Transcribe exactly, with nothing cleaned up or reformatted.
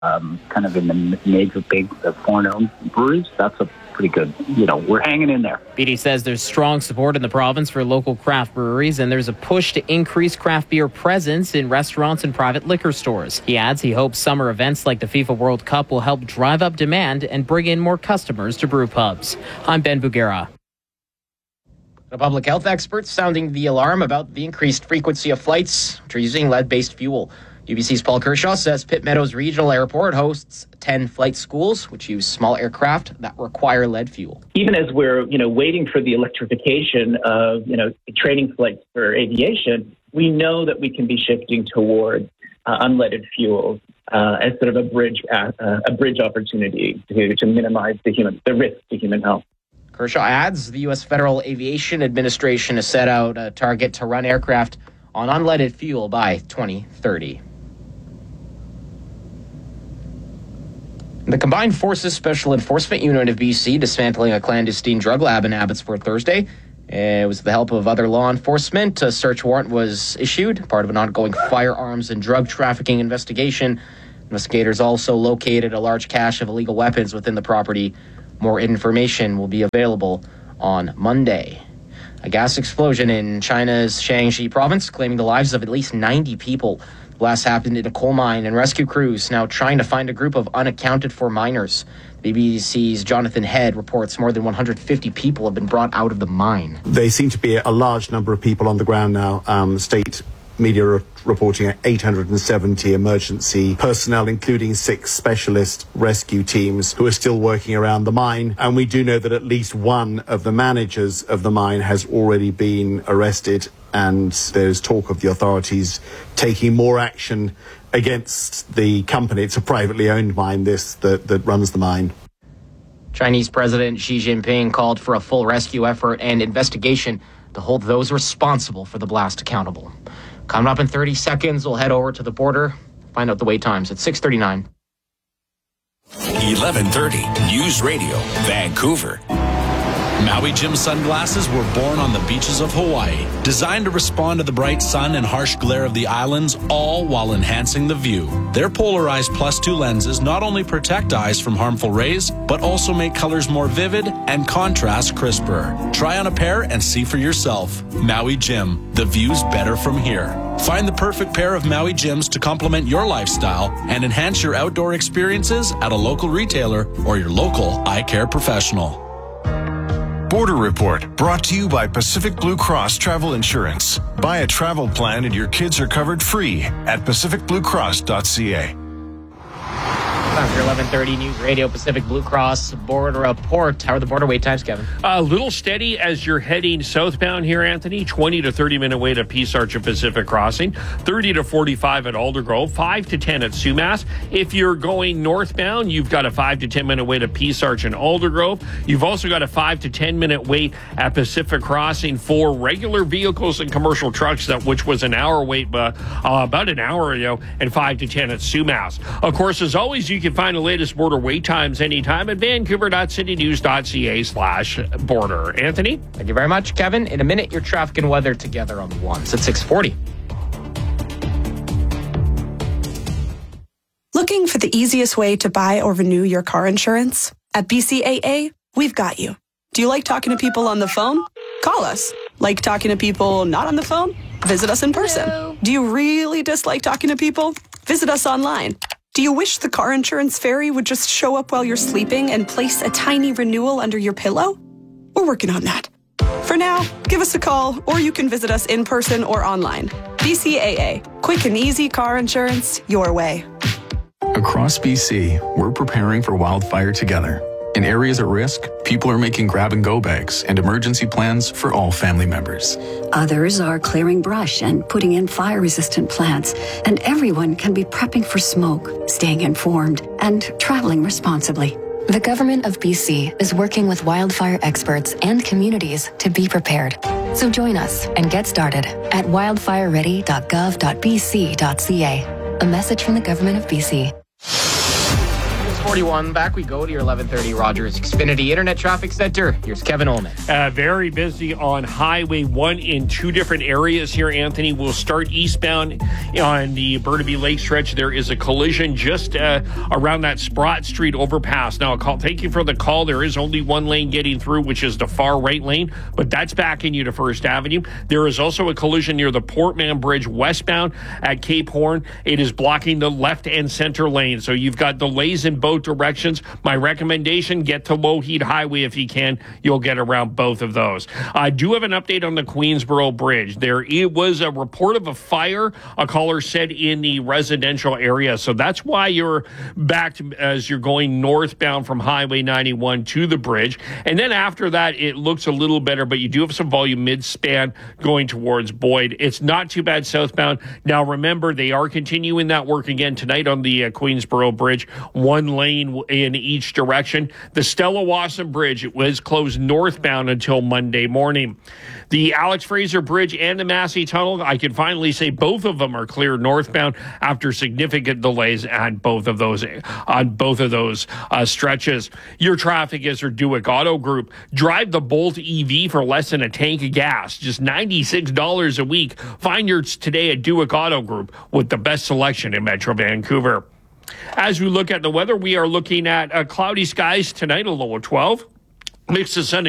um, kind of in the major big uh, foreign-owned breweries. That's a pretty good, you know, we're hanging in there. Beatty says there's strong support in the province for local craft breweries, and there's a push to increase craft beer presence in restaurants and private liquor stores. He adds he hopes summer events like the FIFA World Cup will help drive up demand and bring in more customers to brew pubs. I'm Ben Bugera. The public health experts sounding the alarm about the increased frequency of flights which are using lead-based fuel. U B C's Paul Kershaw says Pitt Meadows Regional Airport hosts ten flight schools, which use small aircraft that require lead fuel. Even as we're, you know, waiting for the electrification of, you know, training flights for aviation, we know that we can be shifting towards uh, unleaded fuels uh, as sort of a bridge, uh, a bridge opportunity to, to minimize the human, the risk to human health. Kershaw adds the U S Federal Aviation Administration has set out a target to run aircraft on unleaded fuel by twenty thirty. The Combined Forces Special Enforcement Unit of B C dismantling a clandestine drug lab in Abbotsford Thursday. It was with the help of other law enforcement. A search warrant was issued, part of an ongoing firearms and drug trafficking investigation. Investigators also located a large cache of illegal weapons within the property. More information will be available on Monday. A gas explosion in China's Shaanxi province claiming the lives of at least ninety people. Blast happened in a coal mine, and rescue crews now trying to find a group of unaccounted-for miners. B B C's Jonathan Head reports more than one hundred fifty people have been brought out of the mine. There seem to be a large number of people on the ground now. Um, state media are reporting eight hundred seventy emergency personnel, including six specialist rescue teams who are still working around the mine. And we do know that at least one of the managers of the mine has already been arrested. And there's talk of the authorities taking more action against the company. It's a privately owned mine, this, that, that runs the mine. Chinese President Xi Jinping called for a full rescue effort and investigation to hold those responsible for the blast accountable. Coming up in thirty seconds, we'll head over to the border, find out the wait times at six thirty-nine. eleven thirty News Radio, Vancouver. Maui Jim sunglasses were born on the beaches of Hawaii, designed to respond to the bright sun and harsh glare of the islands, all while enhancing the view. Their polarized plus two lenses not only protect eyes from harmful rays, but also make colors more vivid and contrast crisper. Try on a pair and see for yourself. Maui Jim, the view's better from here. Find the perfect pair of Maui Jims to complement your lifestyle and enhance your outdoor experiences at a local retailer or your local eye care professional. Border Report, brought to you by Pacific Blue Cross Travel Insurance. Buy a travel plan and your kids are covered free at pacific blue cross dot c a. Time for eleven thirty News Radio, Pacific Blue Cross Border Report. How are the border wait times, Kevin? A little steady as you're heading southbound here, Anthony. twenty to thirty minute wait at Peace Arch and Pacific Crossing. thirty to forty-five at Aldergrove. five to ten at Sumas. If you're going northbound, you've got a five to ten minute wait at Peace Arch and Aldergrove. You've also got a five to ten minute wait at Pacific Crossing for regular vehicles and commercial trucks, that which was an hour wait uh, about an hour ago, and five to ten at Sumas. Of course, as always, you can find the latest border wait times anytime at vancouver dot city news dot c a slash border. Anthony? Thank you very much, Kevin. In a minute, your traffic and weather together on the ones at six forty. Looking for the easiest way to buy or renew your car insurance? At B C A A, we've got you. Do you like talking to people on the phone? Call us. Like talking to people not on the phone? Visit us in person. Hello. Do you really dislike talking to people? Visit us online. Do you wish the car insurance fairy would just show up while you're sleeping and place a tiny renewal under your pillow? We're working on that. For now, give us a call, or you can visit us in person or online. B C A A, quick and easy car insurance your way. Across B C, we're preparing for wildfire together. In areas at risk, people are making grab-and-go bags and emergency plans for all family members. Others are clearing brush and putting in fire-resistant plants, and everyone can be prepping for smoke, staying informed, and traveling responsibly. The Government of B C is working with wildfire experts and communities to be prepared. So join us and get started at wildfire ready dot gov dot b c dot c a. A message from the Government of B C. forty-one, back we go to your eleven thirty Rogers Xfinity Internet Traffic Center. Here's Kevin Ullman. Uh, very busy on Highway one in two different areas here, Anthony. We'll start eastbound on the Burnaby Lake stretch. There is a collision just uh, around that Sprott Street overpass. Now, call, thank you for the call. There is only one lane getting through, which is the far right lane, but that's backing you to First Avenue. There is also a collision near the Portman Bridge westbound at Cape Horn. It is blocking the left and center lane, so you've got delays in both directions. My recommendation, get to Lougheed Highway if you can. You'll get around both of those. I do have an update on the Queensboro Bridge. There it was a report of a fire, a caller said, in the residential area, so that's why you're backed as you're going northbound from Highway ninety-one to the bridge. And then after that, it looks a little better, but you do have some volume mid-span going towards Boyd. It's not too bad southbound. Now, remember, they are continuing that work again tonight on the uh, Queensboro Bridge, one lane in each direction. The Stella Wasson Bridge, it was closed northbound until Monday morning. The Alex Fraser Bridge and the Massey Tunnel, I can finally say both of them are clear northbound after significant delays on both of those on both of those uh, stretches. Your traffic is your Duick Auto Group. Drive the Bolt E V for less than a tank of gas, just ninety-six dollars a week. Find yours today at Duick Auto Group with the best selection in Metro Vancouver. As we look at the weather, we are looking at uh, cloudy skies tonight, a low of twelve. Mix of sun